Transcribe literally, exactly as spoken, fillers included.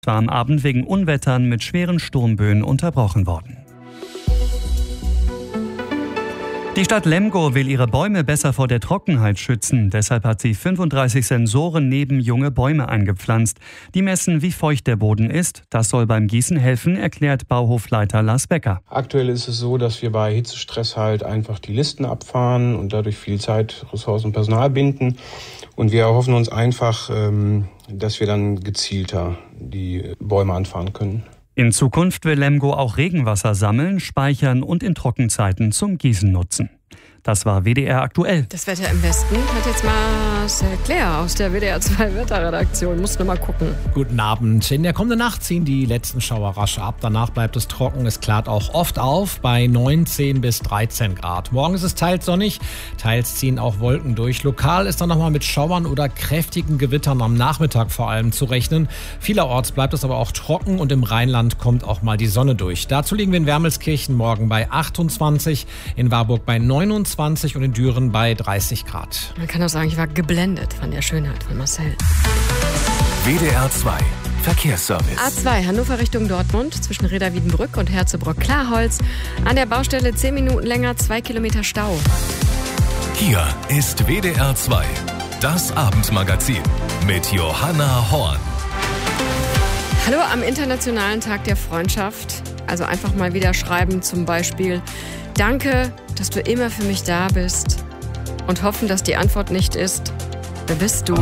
war am Abend wegen Unwettern mit schweren Sturmböen unterbrochen worden. Die Stadt Lemgo will ihre Bäume besser vor der Trockenheit schützen. Deshalb hat sie fünfunddreißig Sensoren neben junge Bäume eingepflanzt. Die messen, wie feucht der Boden ist. Das soll beim Gießen helfen, erklärt Bauhofleiter Lars Becker. Aktuell ist es so, dass wir bei Hitzestress halt einfach die Listen abfahren und dadurch viel Zeit, Ressourcen und Personal binden. Und wir erhoffen uns einfach, dass wir dann gezielter die Bäume anfahren können. In Zukunft will Lemgo auch Regenwasser sammeln, speichern und in Trockenzeiten zum Gießen nutzen. Das war W D R aktuell. Das Wetter im Westen hat jetzt Marcel Claire aus der W D R zwei Wetterredaktion. Muss nur mal gucken. Guten Abend. In der kommenden Nacht ziehen die letzten Schauer rasch ab. Danach bleibt es trocken. Es klart auch oft auf bei neunzehn bis dreizehn Grad. Morgen ist es teils sonnig, teils ziehen auch Wolken durch. Lokal ist dann nochmal mit Schauern oder kräftigen Gewittern am Nachmittag vor allem zu rechnen. Vielerorts bleibt es aber auch trocken und im Rheinland kommt auch mal die Sonne durch. Dazu liegen wir in Wermelskirchen morgen bei achtundzwanzig, in Warburg bei neunundzwanzig und in Düren bei dreißig Grad. Man kann auch sagen, ich war geblendet von der Schönheit von Marcel. W D R zwei Verkehrsservice. A zwei Hannover Richtung Dortmund zwischen Reda-Wiedenbrück und Herzebrock-Klarholz. An der Baustelle zehn Minuten länger, zwei Kilometer Stau. Hier ist W D R zwei, das Abendmagazin mit Johanna Horn. Hallo am Internationalen Tag der Freundschaft. Also einfach mal wieder schreiben, zum Beispiel: Danke, dass du immer für mich da bist. Und hoffen, dass die Antwort nicht ist: Wer bist du?